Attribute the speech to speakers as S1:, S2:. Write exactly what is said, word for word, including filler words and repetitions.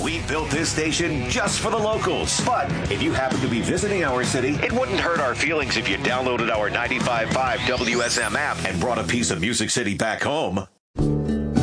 S1: We built this station just for the locals. But if you happen to be visiting our city, it wouldn't hurt our feelings if you downloaded our ninety-five point five W S M app and brought a piece of Music City back home.